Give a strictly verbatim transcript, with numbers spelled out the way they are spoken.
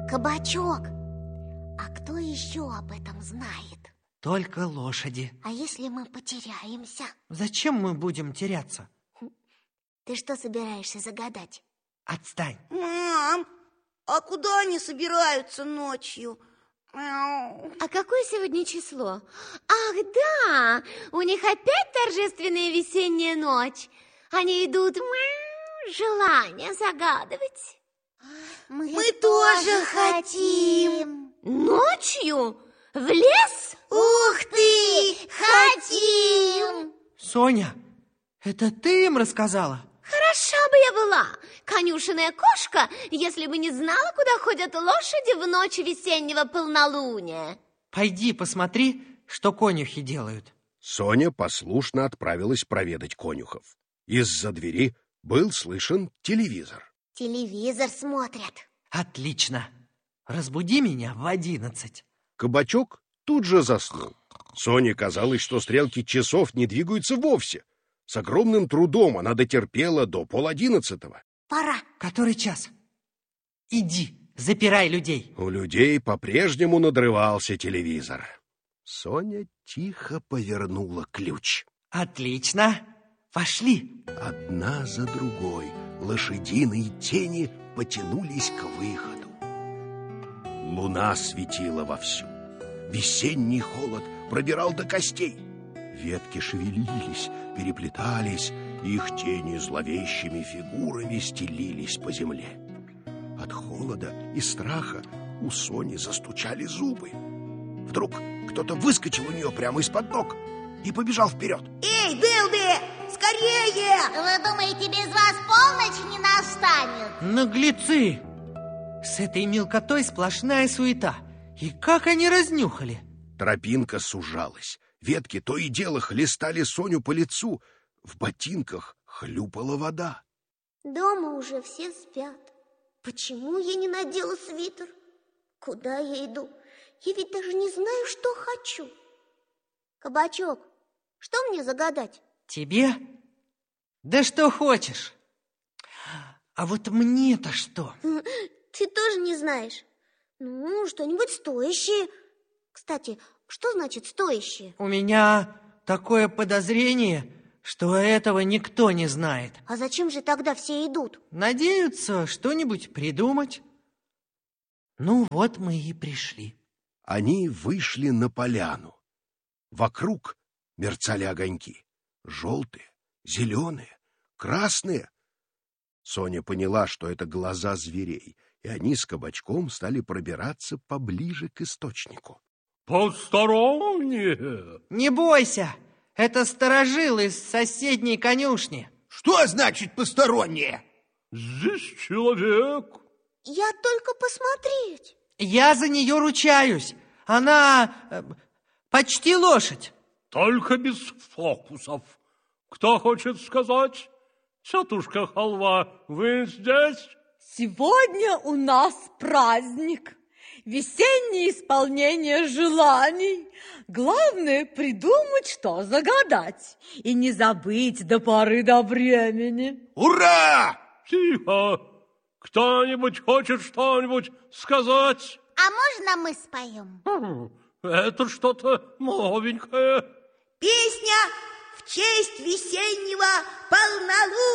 Кабачок, а кто еще об этом знает? Только лошади. А если мы потеряемся? Зачем мы будем теряться? Ты что собираешься загадать? Отстань. Мам, а куда они собираются ночью? А какое сегодня число? Ах, да, у них опять торжественная весенняя ночь. Они идут желания загадывать. Мы, Мы тоже хотим. Ночью? В лес? Ух ты, хотим! Соня, это ты им рассказала? Хороша бы я была, конюшенная кошка, если бы не знала, куда ходят лошади в ночь весеннего полнолуния. Пойди посмотри, что конюхи делают. Соня послушно отправилась проведать конюхов. Из-за двери был слышен телевизор. Телевизор смотрят. Отлично. Разбуди меня в одиннадцать. Кабачок тут же заснул. Соне казалось, что стрелки часов не двигаются вовсе. С огромным трудом она дотерпела до полодиннадцатого. Пора. Который час? Иди, запирай людей. У людей по-прежнему надрывался телевизор. Соня тихо повернула ключ. Отлично. Пошли. Одна за другой лошадиные тени потянулись к выходу. Луна светила вовсю. Весенний холод пробирал до костей. Ветки шевелились, переплетались, их тени зловещими фигурами стелились по земле. От холода и страха у Сони застучали зубы. Вдруг кто-то выскочил у нее прямо из-под ног и побежал вперед. Эй, Дылды, скорее! Вы думаете, без вас полночь не настанет? Наглецы! С этой мелкотой сплошная суета. И как они разнюхали? Тропинка сужалась. Ветки то и дело хлестали Соню по лицу. В ботинках хлюпала вода. Дома уже все спят. Почему я не надела свитер? Куда я иду? Я ведь даже не знаю, что хочу. Кабачок, что мне загадать? Тебе? Да что хочешь. А вот мне-то что? Ты тоже не знаешь? Ну, что-нибудь стоящее. Кстати, что значит стоящее? У меня такое подозрение, что этого никто не знает. А зачем же тогда все идут? Надеются что-нибудь придумать. Ну вот мы и пришли. Они вышли на поляну. Вокруг мерцали огоньки. Желтые, зеленые, красные. Соня поняла, что это глаза зверей, и они с Кабачком стали пробираться поближе к источнику. Посторонние! Не бойся, это сторожил из соседней конюшни. Что значит посторонние? Здесь человек. Я только посмотреть. Я за нее ручаюсь. Она э, почти лошадь. Только без фокусов. Кто хочет сказать? Тетушка Халва, вы здесь? Сегодня у нас праздник. Весеннее исполнение желаний. Главное придумать, что загадать. И не забыть до поры до времени. Ура! Тихо! Кто-нибудь хочет что-нибудь сказать? А можно мы споем? Это что-то новенькое. Песня в честь весеннего полнолуния.